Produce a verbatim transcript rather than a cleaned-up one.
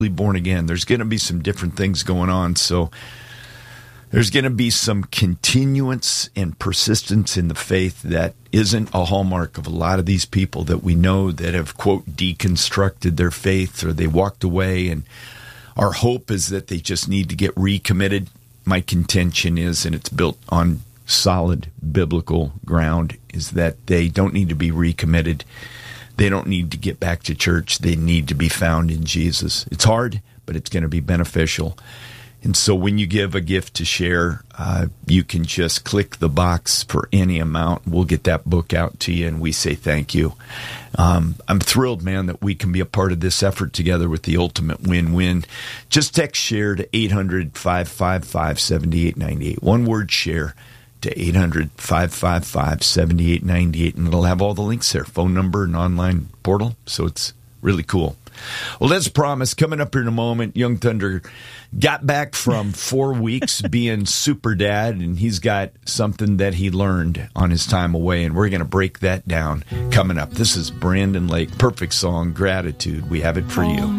born again. There's going to be some different things going on. So there's going to be some continuance and persistence in the faith that isn't a hallmark of a lot of these people that we know that have, quote, deconstructed their faith or they walked away. And our hope is that they just need to get recommitted. My contention is, and it's built on solid biblical ground, is that they don't need to be recommitted. They don't need to get back to church. They need to be found in Jesus. It's hard, but it's going to be beneficial. And so when you give a gift to share, uh, you can just click the box for any amount. We'll get that book out to you, and we say thank you. Um, I'm thrilled, man, that we can be a part of this effort together with the ultimate win-win. Just text SHARE to eight hundred, five five five, seven eight nine eight. One word, SHARE, to eight hundred, five five five, seven eight nine eight, and it'll have all the links there, phone number and online portal. So it's really cool. Well, as promised, coming up here in a moment, Young Thunder got back from four weeks being super dad, and he's got something that he learned on his time away, and we're going to break that down coming up. This is Brandon Lake, perfect song, Gratitude. We have it for you.